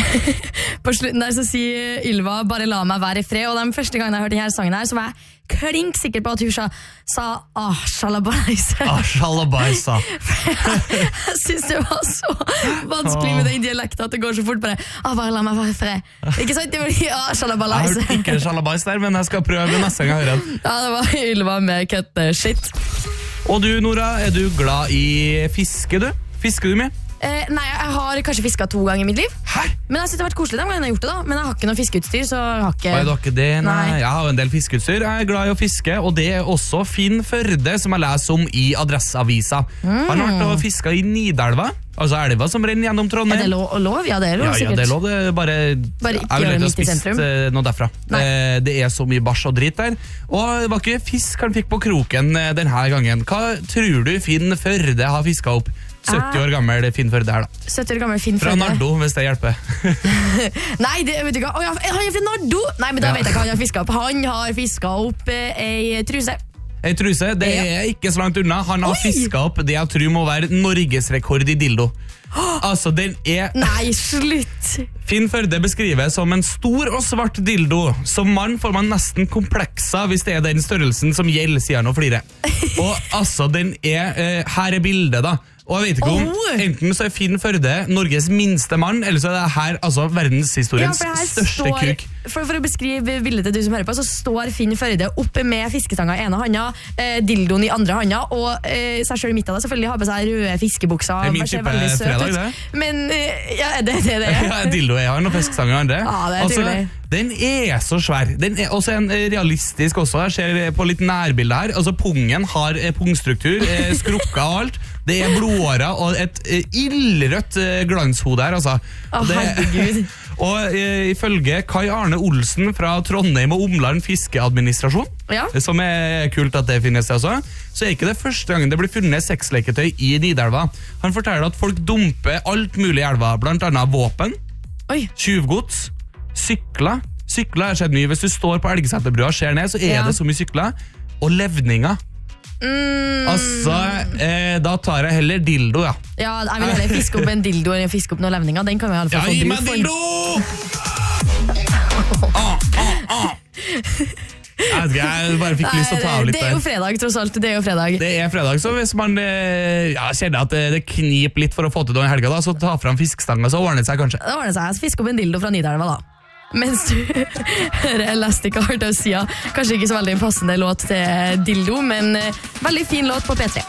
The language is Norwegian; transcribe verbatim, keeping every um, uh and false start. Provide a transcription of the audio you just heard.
På slutten der så sier Ylva bare la meg være i fred, og de første gangene jeg hørte denne sangen her, så var jeg klink sikker på at hun sa, sa ah, shalabaisa. Ah, shalabaisa. jeg, jeg synes det var så vanskelig med den dialekten at det går så fort på det. Ah, bare la meg være i fred. Ikke sant? Det var ah, shalabaisa. Jeg hørte ikke shalabais der, men jeg skal prøve neste gang jeg hører den. Ja, det var Ylva med cut shit. Og du, Nora, er du glad i fiske, du? Fisker du mye? Eh, nei, jeg har kanskje fisket to ganger i mitt liv. Hæ? Men jeg synes det har vært koselig de gangene jeg har gjort det da. Men jeg har ikke noe fiskeutstyr, så jeg har ikke... Nei, du har ikke det? Nei. Nei. Jeg har en del fiskeutstyr. Jeg er glad i å fiske, og det er også Finn Førde, som jeg leser om i Adresseavisa. Mm. Han har vært og fisket i Nidelva, altså elva som renner gjennom Trondheim. Er det lov? lov? Ja, det er lov, ja, sikkert. Ja, det er lov. Det er bare, bare ikke jeg vil gjøre ikke midt i sentrum. spist noe derfra. Nei. Det er så mye bæsj og drit der. Og det var ikke fisk han fikk på kroken denne gangen. Hva tror du Finn Førde har fisket opp? sytti år gammel Finn Førde her da. sytti år gammel Finn Førde. Fra Nardo, hvis det hjelper. Nei, det vet du hva. Oh, ja, han er fra Nardo! Nei, men da ja. vet jeg hva han har fisket opp. Han har fisket opp eh, ei truse. Ei truse, det ja. er ikke så langt unna. Han har Oi. fisket opp det jeg tror må være Norgesrekord i dildo. Altså, den er... Nei, slutt! Finn Førde beskriver som en stor og svart dildo. Som mann får man nesten komplekser hvis det er den størrelsen som gjelder, sier han og flirer. Og altså, den er... Eh, her er bildet da. Og jeg vet ikke om, oh. enten så er Finn Førde Norges minste mann, eller så er det her altså, verdenshistoriens ja, største står, kuk. For, for å beskrive bildet til du som hører på, så står Finn Førde oppe med fiskestanga i ene handa, eh, dildoen i andre handa, og eh, seg selv i midten av det selvfølgelig har på seg røde fiskebukser. Det er min type fredag, det. Men, eh, ja, det er det det er. Ja, dildo er han, og fiskestanga i andre. Ja, det er altså, tydelig. Den er så svær. Den er også en realistisk også. Jeg ser på litt nærbilde her. Altså, pungen har pungstruktur, skrukka og alt. Det er blodårer og et ildrødt glanshode her, altså. Å, det, herregud. Og uh, ifølge Kai Arne Olsen fra Trondheim og Omland fiskeadministrasjon, ja. som er kult at det finnes det også, så er ikke det første gangen det blir funnet sexleketøy i Nidelva. Han forteller at folk dumper alt mulig i elva, blant annet våpen, Oi. tjuvgods, sykler. Sykler er skjedd mye. Hvis du står på Elgeseterbrua og ser ned, så er ja. det så mye sykler. Og levninger. Mm. Altså, eh, da tar jeg heller dildo, ja. Ja, jeg vil heller fiske opp en dildo enn fiske opp noen levninger. Den kan vi i alle fall ja, få bruk for. Ja, gi meg dildo! ah, ah, ah. Jeg, ikke, jeg bare fikk Nei, lyst til å ta av litt der. Det er jo fredag, tross alt. Det er jo fredag. Det er fredag, så hvis man ja, kjenner at det, det kniper litt for å få til den helga, da, så ta fram fiskestanga, så ordner det seg kanskje. Det ordner seg. Fisk opp en dildo fra Nidelva, da. Mens du hører Elastic Heart of Sia. Kanskje ikke så veldig passende låt til dildo, men veldig fin låt på P tre.